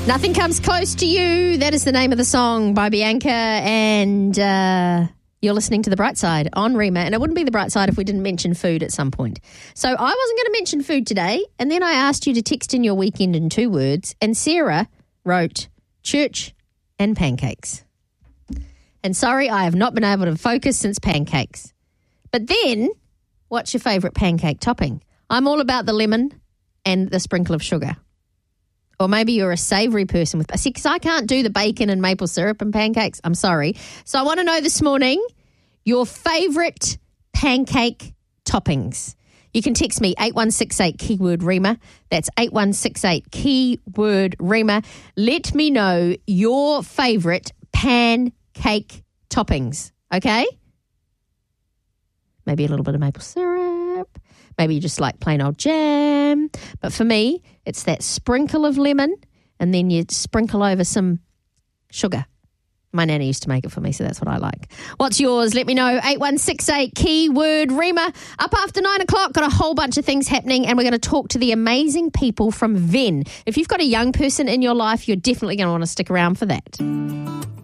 Nothing Comes Close to You. That is the name of the song by Bianca, and you're listening to The Bright Side on Rima, and it wouldn't be The Bright Side if we didn't mention food at some point. So I wasn't going to mention food today, and then I asked you to text in your weekend in 2 words, and Sarah wrote church and pancakes. And sorry, I have not been able to focus since pancakes. But then, what's your favourite pancake topping? I'm all about the lemon and the sprinkle of sugar. Or maybe you're a savoury person with... See, because I can't do the bacon and maple syrup and pancakes. I'm sorry. So I want to know this morning your favourite pancake toppings. You can text me 8168 keyword Rima. That's 8168 keyword Rima. Let me know your favourite pancake toppings, okay? Maybe a little bit of maple syrup. Maybe you just like plain old jam. But for me, it's that sprinkle of lemon and then you sprinkle over some sugar. My nanny used to make it for me, so that's what I like. What's yours? Let me know. 8168 keyword Rima. Up after 9 o'clock, got a whole bunch of things happening, and we're going to talk to the amazing people from Venn. If you've got a young person in your life, you're definitely going to want to stick around for that.